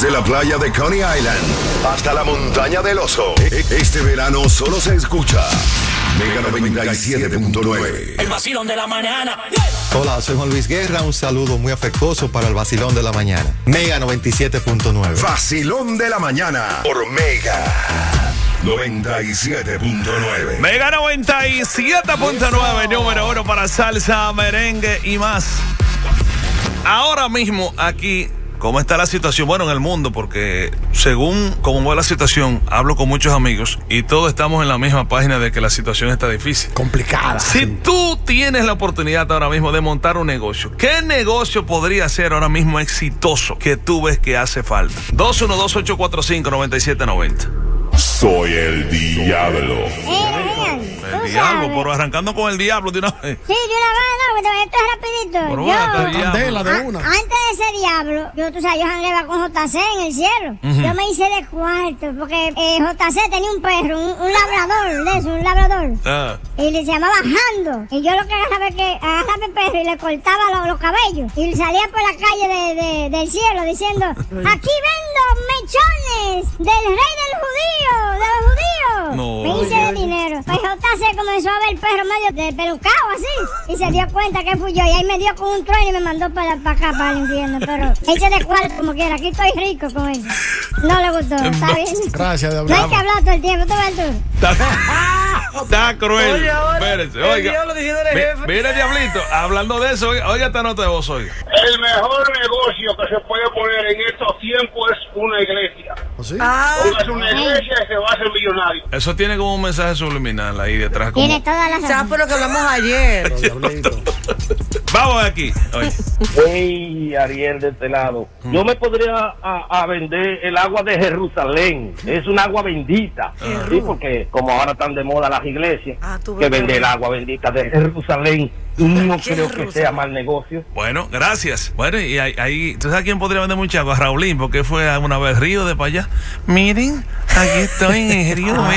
Desde la playa de Coney Island hasta la montaña del Oso, este verano solo se escucha Mega 97.9. El vacilón de la mañana. Hola, soy Juan Luis Guerra. Un saludo muy afectuoso para el vacilón de la mañana. Mega 97.9. Vacilón de la mañana por Mega 97.9. Mega 97.9, número 1 para salsa, merengue y más. Ahora mismo aquí, ¿cómo está la situación? Bueno, en el mundo, porque según cómo va la situación, hablo con muchos amigos y todos estamos en la misma página de que la situación está difícil. Complicada. Si tú tienes la oportunidad ahora mismo de montar un negocio, ¿qué negocio podría ser ahora mismo exitoso que tú ves que hace falta? 212-845-9790. Soy el diablo. El diablo, pero arrancando con el diablo de una vez. Sí, de una vez, no, esto es rapidito. Pero Candela de una. Antes de ese diablo, yo jangueaba con JC en el cielo. Yo me hice de cuarto, porque JC tenía un perro, un labrador, de eso, un labrador. Y se llamaba Jando. Y yo lo que agarraba el perro y le cortaba los cabellos. Y salía por la calle del cielo diciendo, aquí vendo mechones del rey de los judíos. No. Me hice de dinero. Pues JC comenzó a ver el perro medio despelucado así. Y se dio cuenta que fui yo. Y ahí me dio con un trueno y me mandó para acá, para el infierno. Pero hice de cuarto como quiera. Aquí estoy rico con eso. No le gustó. Está bien. Gracias, No hay Diablo. que hablar todo el tiempo. ¿Tú ves tú? Está cruel. Oye, ahora, Espérese, el oiga. diablo diciéndole jefe. Mire, Diablito, hablando de eso, oiga esta nota de voz, oiga. El mejor negocio que se puede poner en estos tiempos es una iglesia. ¿Sí? Póngase una iglesia y se va a hacer millonario. Eso tiene como un mensaje subliminal ahí detrás. Como... Tiene toda la ¿Sabes razón. por lo que hablamos ayer? Pero, Diablito. Vamos aquí. Oye. Hey, Ariel de este lado. Yo me podría a vender el agua de Jerusalén. Es un agua bendita. Sí, porque como ahora están de moda las iglesias, Tú que ves, vender el agua bendita de Jerusalén. No creo que sea mal negocio. Bueno, gracias. Bueno, y ahí, ¿tú sabes quién podría vender mucha agua? Raulín, porque fue una vez Río de para allá. Miren, aquí estoy en el Río.